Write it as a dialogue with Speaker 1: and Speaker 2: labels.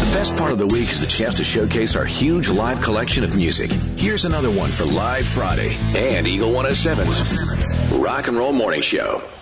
Speaker 1: Best part of the week is the chance to showcase our huge live collection of music. Here's another one for Live Friday and Eagle 107's Rock and Roll Morning Show.